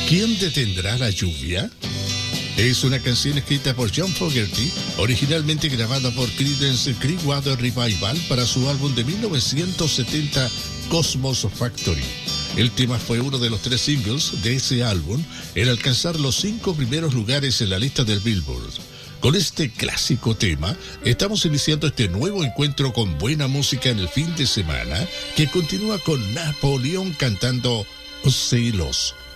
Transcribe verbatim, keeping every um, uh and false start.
¿Quién detendrá la lluvia? Es una canción escrita por John Fogerty, originalmente grabada por Creedence Clearwater Revival para su álbum de mil novecientos setenta Cosmos Factory. El tema fue uno de los tres singles de ese álbum en alcanzar los cinco primeros lugares en la lista del Billboard. Con este clásico tema, estamos iniciando este nuevo encuentro con buena música en el fin de semana, que continúa con Napoleón cantando Celos.